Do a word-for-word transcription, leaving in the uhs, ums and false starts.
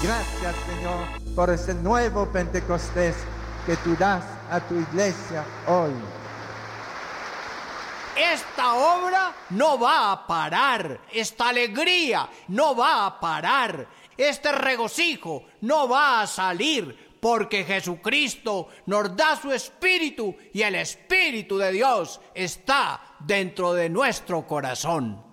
Gracias, Señor, por ese nuevo Pentecostés que tú das a tu iglesia hoy. Esta obra no va a parar, esta alegría no va a parar, este regocijo no va a salir, porque Jesucristo nos da su Espíritu y el Espíritu de Dios está dentro de nuestro corazón.